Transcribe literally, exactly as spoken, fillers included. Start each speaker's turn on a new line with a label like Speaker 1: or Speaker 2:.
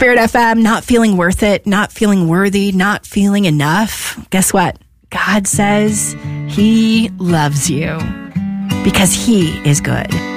Speaker 1: Spirit F M, not feeling worth it, not feeling worthy, not feeling enough. Guess what? God says He loves you because He is good.